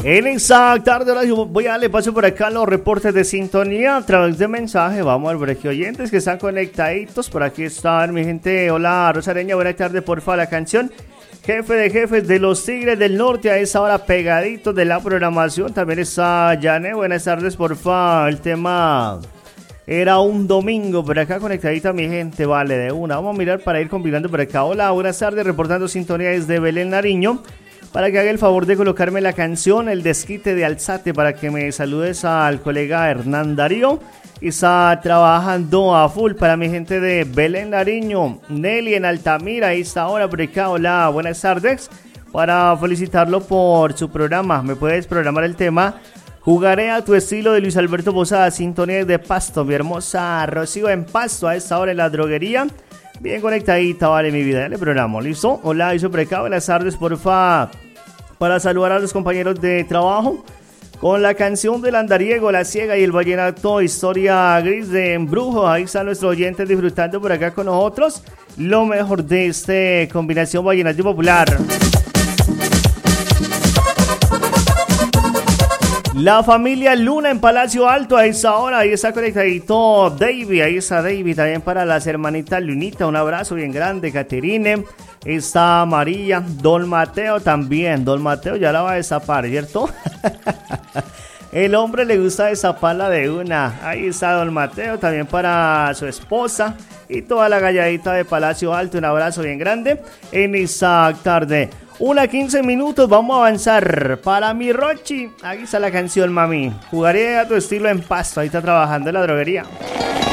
En esta tarde ahora yo voy a darle paso por acá los reportes de sintonía a través de mensaje. Vamos al break, oyentes que están conectaditos. Por aquí están mi gente. Hola Rosareña, buena tarde, porfa, la canción Jefe de Jefes de los Tigres del Norte a esa hora pegadito de la programación. También está Yane, buenas tardes, porfa, el tema Era un Domingo. Por acá conectadita mi gente, vale, de una. Vamos a mirar para ir combinando por acá. Hola, buenas tardes, reportando sintonía desde Belén, Nariño. Para que haga el favor de colocarme la canción El Desquite de Alzate, para que me saludes al colega Hernán Darío. Y está trabajando a full para mi gente de Belén, Nariño. Nelly en Altamira, ahí está ahora por acá. Hola, buenas tardes. Para felicitarlo por su programa, me puedes programar el tema Jugaré a tu estilo de Luis Alberto Posada, sintonía de Pasto, mi hermosa Rocío en Pasto, a esta hora en la droguería. Bien conectadita, vale, mi vida, le programo, ¿listo? Hola, hizo por acá, buenas tardes, porfa, para saludar a los compañeros de trabajo con la canción del andariego, La Ciega y el vallenato, Historia Gris de Embrujo. Ahí están nuestros oyentes disfrutando por acá con nosotros lo mejor de esta combinación vallenato popular. La familia Luna en Palacio Alto a esa hora, ahí está conectadito David, ahí está David, también para las hermanitas Lunita, un abrazo bien grande, Caterine, está María, Don Mateo también, Don Mateo ya la va a destapar, ¿cierto? El hombre le gusta destaparla de una, ahí está Don Mateo, también para su esposa y toda la galladita de Palacio Alto, un abrazo bien grande en esa tarde. 1:15, vamos a avanzar. Para mi Rochi, aquí está la canción, mami. Jugaré a tu estilo en Pasto, ahí está trabajando en la droguería.